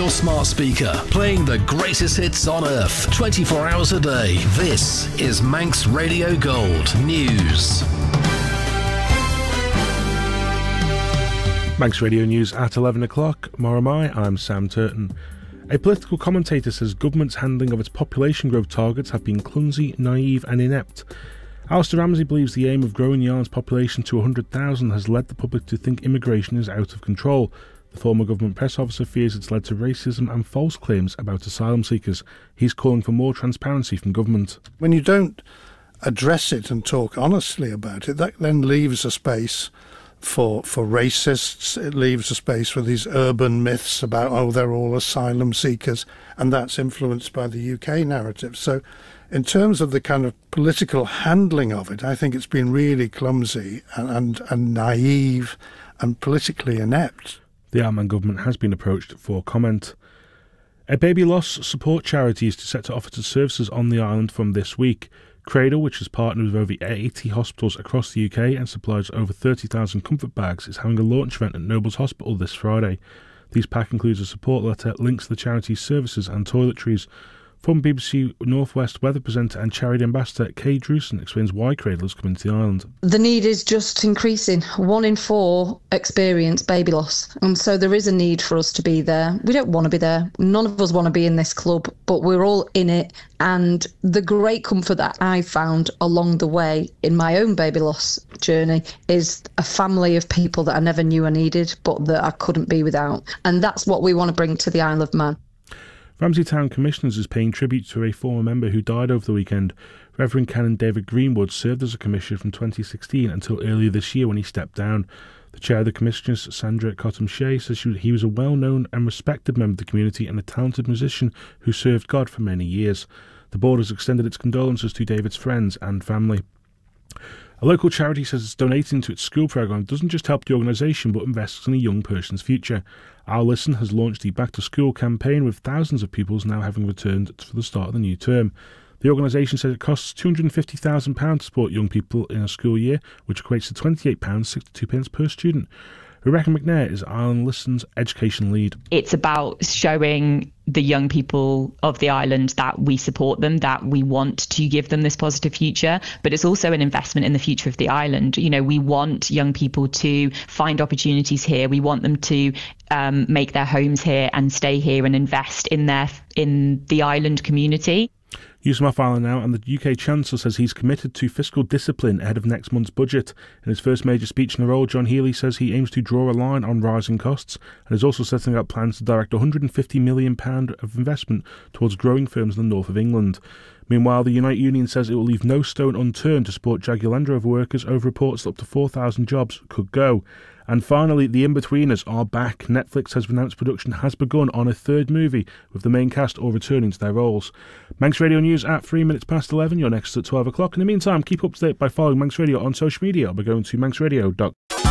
your smart speaker, playing the greatest hits on earth, 24 hours a day. This is Manx Radio Gold News. Manx Radio News at 11 o'clock. Moramai, I'm Sam Turton. A political commentator says government's handling of its population growth targets have been clumsy, naive and inept. Alistair Ramsey believes the aim of growing the island's population to 100,000 has led the public to think immigration is out of control. The former government press officer fears it's led to racism and false claims about asylum seekers. He's calling for more transparency from government. When you don't address it and talk honestly about it, that then leaves a space for racists. It leaves a space for these urban myths about, oh, they're all asylum seekers, and that's influenced by the UK narrative. So in terms of the kind of political handling of it, I think it's been really clumsy and naive and politically inept. The Ireland government has been approached for comment. A baby loss support charity is set to offer its services on the island from this week. Cradle, which has partnered with over 80 hospitals across the UK and supplies over 30,000 comfort bags, is having a launch event at Nobles Hospital this Friday. These pack includes a support letter, links to the charity's services and toiletries. Former BBC North West weather presenter and charity ambassador Kay Drewson explains why Cradle has come into the island. The need is just increasing. 1 in 4 experience baby loss. And so there is a need for us to be there. We don't want to be there. None of us want to be in this club, but we're all in it. And the great comfort that I found along the way in my own baby loss journey is a family of people that I never knew I needed, but that I couldn't be without. And that's what we want to bring to the Isle of Man. Ramsey Town Commissioners is paying tribute to a former member who died over the weekend. Reverend Canon David Greenwood served as a commissioner from 2016 until earlier this year when he stepped down. The chair of the commissioners, Sandra Cottam-Shea, says he was a well-known and respected member of the community and a talented musician who served God for many years. The board has extended its condolences to David's friends and family. A local charity says it's donating to its school programme doesn't just help the organisation but invests in a young person's future. Our Listen has launched the Back to School campaign with thousands of pupils now having returned for the start of the new term. The organisation says it costs £250,000 to support young people in a school year, which equates to £28.62 per student. Rebecca McNair is Ireland Listen's education lead. It's about showing the young people of the island that we support them, that we want to give them this positive future, but it's also an investment in the future of the island. You know, we want young people to find opportunities here. We want them to make their homes here and stay here and invest in the island community. Newsom off Ireland now, and the UK Chancellor says he's committed to fiscal discipline ahead of next month's budget. In his first major speech in the role, John Healey says he aims to draw a line on rising costs and is also setting up plans to direct £150 million of investment towards growing firms in the north of England. Meanwhile, the Unite Union says it will leave no stone unturned to support Jaguar Land Rover workers over reports that up to 4,000 jobs could go. And finally, The In-Betweeners are back. Netflix has announced production has begun on a third movie, with the main cast all returning to their roles. Manx Radio News at 3 minutes past 11. You're next at 12 o'clock. In the meantime, keep up to date by following Manx Radio on social media or by going to manxradio.com.